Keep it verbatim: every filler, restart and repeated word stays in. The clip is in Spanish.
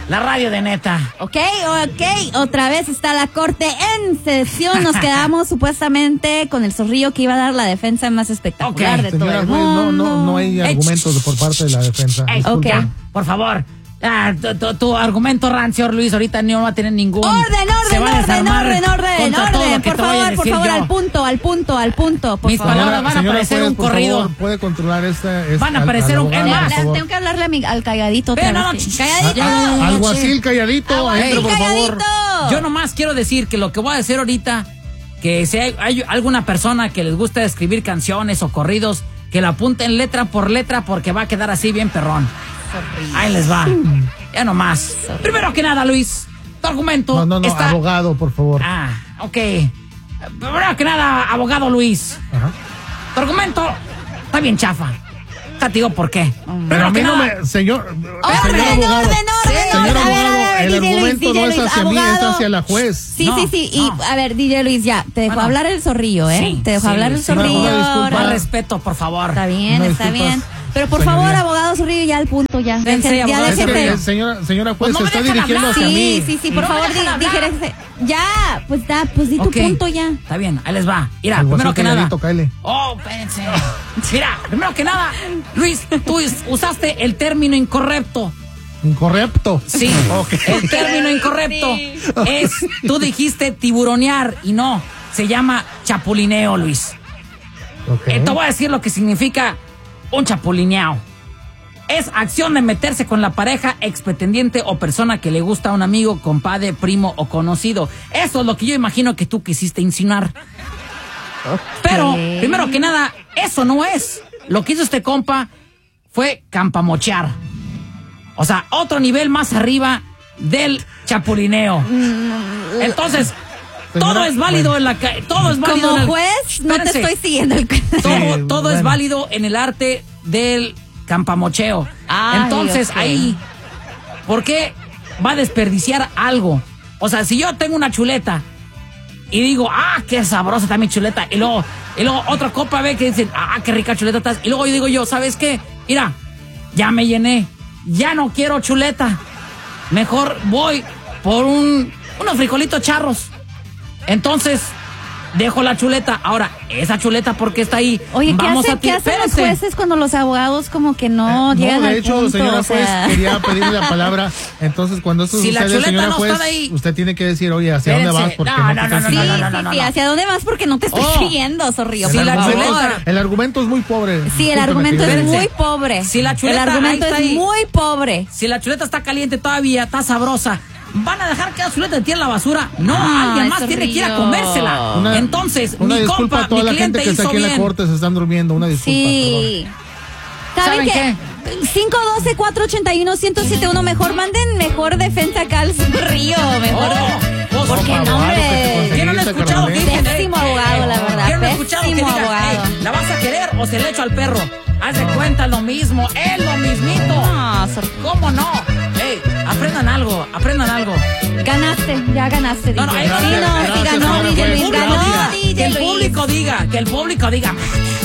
La radio de neta. Ok, ok, otra vez está la corte en sesión. Nos quedamos supuestamente con el Zorrillo que iba a dar la defensa más espectacular okay. de Señora, todo el pues, mundo. no, no, no hay argumentos hey, por parte de la defensa. Hey, ok. Por favor. Ah, tu, tu, tu argumento rancio, Luis, ahorita no va a tener ningún... Orden, orden, orden, orden, orden, orden. Por favor, por favor, yo. al punto, al punto, al punto, por Mis favor. palabras van a parecer juez, un por corrido. Favor, puede controlar esta... esta van a parecer un... Abogado, la, tengo que hablarle a mi, al calladito otra no, vez. no, calladito. A, alguacil calladito, Alguacil entre, por calladito. favor. Yo nomás quiero decir que lo que voy a hacer ahorita, que si hay, hay alguna persona que les gusta escribir canciones o corridos, que la apunten letra por letra porque va a quedar así bien perrón. Sorry. Ahí les va. Ya nomás. Sorry. Primero que nada, Luis, tu argumento No, no, no, está... abogado, por favor. Ah, ok. Primero que nada, abogado Luis. Ajá. Tu argumento está bien chafa. Te digo por qué. Pero a mí no nada, me... Señor... Orden, señor abogado, orden, orden. señor a ver, abogado, a ver, el D J argumento Luis, no D J es Luis, hacia mí, abogado. es hacia la juez. Sí, no, sí, sí. Y no. a ver, D J Luis, ya, te dejo bueno, hablar el Zorrillo, ¿eh? Sí, te dejo sí, hablar el sí, Zorrillo. no, disculpa. Más respeto, por favor. Está bien, No, está disculpas, bien. Pero por señoría. favor, abogado Zorrillo, ya al punto, ya. Dense, Deje- ya abogado. Es que, déjete. eh, señora, señora juez, Pues no se me está dejan dirigiendo hablar. hacia Sí, mí. sí, sí, por No me favor, dejan di- hablar. dijérese. Ya, pues da, pues di tu Ok. punto ya. Está bien, ahí les va. Mira, Alguacil primero que nada. calladito, cáele. Oh, espérense. Mira, primero que nada, Luis, tú usaste el término incorrecto. Incorrecto. Sí, Okay. el término incorrecto es, tú dijiste tiburonear y no, se llama chapulineo, Luis. Okay. Eh, te voy a decir lo que significa un chapulineao. Es acción de meterse con la pareja, expretendiente o persona que le gusta a un amigo, compadre, primo o conocido. Eso es lo que yo imagino que tú quisiste insinuar. Okay. Pero, primero que nada, eso no es. Lo que hizo este compa fue campamochear. O sea, otro nivel más arriba del chapulineo. Entonces, Señora, todo es válido bueno. en la calle. Todo es válido Como en el... juez, no te Espérense. estoy siguiendo el... Todo, Sí, todo bueno. es válido en el arte del campamocheo. Ay, Entonces, ok. ahí, ¿por qué va a desperdiciar algo? O sea, si yo tengo una chuleta y digo, ah, qué sabrosa está mi chuleta, y luego, y luego otra copa ve que dicen, ah, qué rica chuleta estás, y luego yo digo yo, ¿sabes qué? Mira, ya me llené, ya no quiero chuleta, mejor voy por un, unos frijolitos charros. Entonces, dejo la chuleta. Ahora, esa chuleta, ¿por qué está ahí? Oye, ¿qué, Vamos hace, a ¿qué ti- hacen los espérense. jueces cuando los abogados como que no Eh, llegan no, de al hecho, punto? señora o sea... juez, quería pedirle la palabra. Entonces, cuando esto Si la sucede, chuleta señora no juez, está de ahí. usted tiene que decir, oye, ¿hacia Espérense. dónde vas? Porque No, no, no, te no, estás Sí, no, siguiendo. no, no, sí, no. sí, ¿hacia dónde vas? Porque no te estoy Oh. siguiendo, Zorrillo. El, Si la argumento, chuleta- el argumento es muy pobre. Sí, el Discúlpeme, argumento es fíjese. muy pobre. Si la chuleta el argumento ahí está es ahí. muy pobre. Si la chuleta está caliente todavía, está sabrosa, ¿van a dejar que la chuleta tire la basura? No, Ah, alguien más eso tiene que ir a río. comérsela. Una- Entonces, Una mi disculpa compa, a toda mi la gente cliente que está hizo aquí en la bien. corte, se están durmiendo. Una disculpa, Sí. ¿Saben ¿Saben qué? cinco uno dos, cuatro ocho uno, uno cero siete uno. Mejor manden mejor defensa acá al Río. Mejor. Oh, pues, Porque abogado, no, que te hombre. conseguiste, ¿Quién no lo ha escuchado que carnalito. dicen, eh? Pésimo abogado, la verdad. ¿Quién no ha escuchado que Pésimo digan, abogado. "Ey, ¿la vas a querer o se le echo al perro? Haz de cuenta lo mismo, es lo mismito. No, Sor- ¿Cómo no? Ey, aprendan algo, aprendan algo. Ganaste, ya ganaste, No, no, D J. eh, Sí, no, gracias, sí ganó, señora D J juez. Luis. Que el Ganó, público diga, D J que el Luis. público diga, que el público diga.